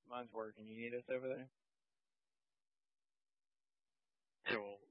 Mine's working. You need us over there? Cool.